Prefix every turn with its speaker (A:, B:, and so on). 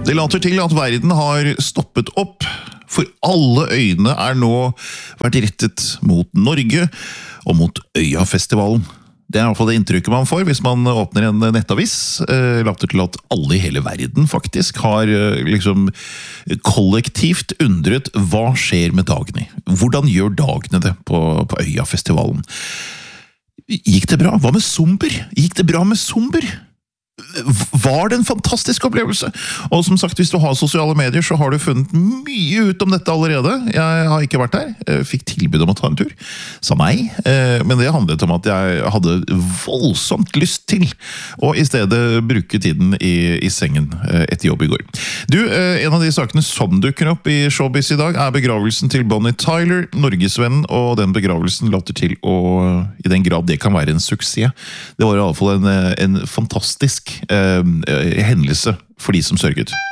A: Det later til at verden har stoppet opp, for alle øyne nå vært rettet mot Norge og mot Øyafestivalen. Det I hvert fall det inntrykket man får hvis man åpner en nettavis. Later til at alle I hele verden faktisk har liksom kollektivt undret hva skjer med dagene. Hvordan gjør dagene det på Øyafestivalen? Gikk det bra? Hva med Zomber? Gikk det bra med Zomber? Var det en fantastisk opplevelse? Og som sagt, hvis du har sosiale medier, så har du funnet mye ut om dette allerede. Jeg har ikke vært der. Jeg fikk tilbud om å ta en tur. Sa nei. Men det handlet om at jeg hadde voldsomt lyst til å I stedet bruke tiden I sengen etter jobb I går. Du, en av de sakene som dukker opp I Showbiz I dag begravelsen til Bonnie Tyler, Norgesvennen, og den begravelsen later til å, I den grad det kan være en suksess. Det var I alle fall en fantastisk hendelse for de som sørget.